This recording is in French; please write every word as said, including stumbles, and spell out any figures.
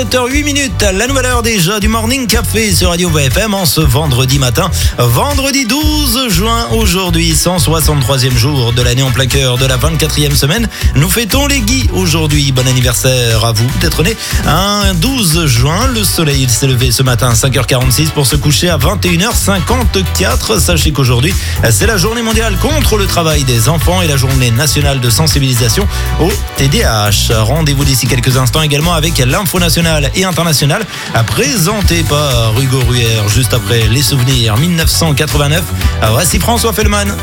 sept heures huit minutes, la nouvelle heure déjà du Morning Café sur Radio V F M en ce vendredi matin. Vendredi douze juin aujourd'hui, cent soixante-troisième jour de l'année en plein cœur de la vingt-quatrième semaine. Nous fêtons les Guy aujourd'hui. Bon anniversaire à vous d'être né un douze juin. Le soleil s'est levé ce matin à cinq heures quarante-six pour se coucher à vingt et une heures cinquante-quatre. Sachez qu'aujourd'hui, c'est la journée mondiale contre le travail des enfants et la journée nationale de sensibilisation au T D A H. Rendez-vous d'ici quelques instants également avec l'info nationale et international présenté par Hugo Ruher juste après les souvenirs mille neuf cent quatre-vingt-neuf. Voici François Fellman.